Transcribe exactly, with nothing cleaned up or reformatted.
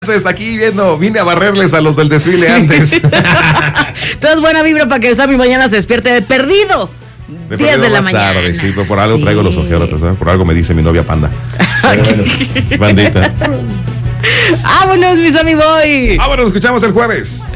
Está aquí viendo, vine a barrerles a los del desfile antes. Entonces, buena vibra para que el Sammy mañana se despierte de perdido. De diez de la mañana. Tarde, sí, pero por algo sí. traigo los ojeadores, ¿sabes? Por algo me dice mi novia Panda. Pero bueno, bandita. Vámonos, mi Sammy Boy. Vámonos, nos escuchamos el jueves.